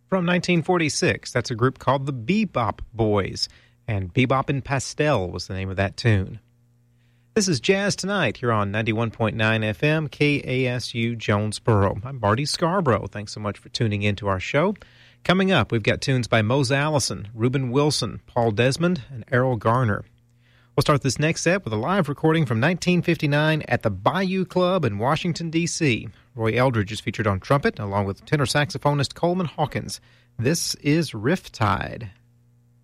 From 1946, that's a group called the Bebop Boys, and Bebop and Pastel was the name of that tune. This is Jazz Tonight here on 91.9 FM, KASU Jonesboro. I'm Marty Scarborough. Thanks so much for tuning in to our show. Coming up, we've got tunes by Mose Allison, Reuben Wilson, Paul Desmond, and Errol Garner. We'll start this next set with a live recording from 1959 at the Bayou Club in Washington, D.C. Roy Eldridge is featured on trumpet, along with tenor saxophonist Coleman Hawkins. This is Riptide.